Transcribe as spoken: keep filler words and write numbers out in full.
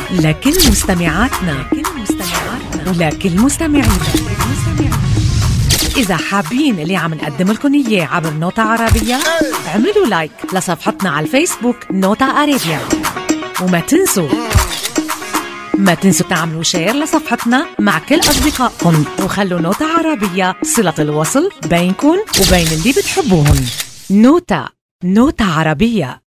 لكل مستمعاتنا ولكل مستمعينا، إذا حابين اللي عم نقدم لكم إياه عبر نوتة عربية، اعملوا لايك لصفحتنا على الفيسبوك نوتة عربية، وما تنسوا ما تنسوا تعملوا شير لصفحتنا مع كل أصدقائكم، وخلوا نوتة عربية صلة الوصل بينكم وبين اللي بتحبوهم. نوتة نوتة عربية.